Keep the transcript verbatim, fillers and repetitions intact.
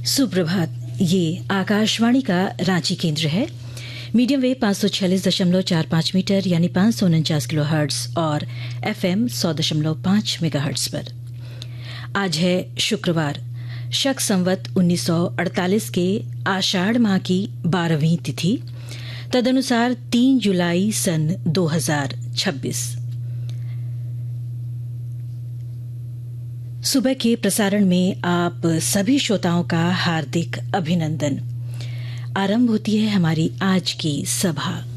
सुप्रभात। ये आकाशवाणी का रांची केंद्र है। मीडियम वेव पाँच सौ छियालीस दशमलव चार पाँच मीटर यानी पाँच सौ उनचास किलो हर्ट्ज और एफएम सौ दशमलव पाँच मेगा हर्ट्ज पर। आज है शुक्रवार, शक संवत उन्नीस सौ अड़तालीस के आषाढ़ माह की बारहवीं तिथि, तदनुसार तीन जुलाई सन दो हजार छब्बीस। सुबह के प्रसारण में आप सभी श्रोताओं का हार्दिक अभिनंदन। आरंभ होती है हमारी आज की सभा।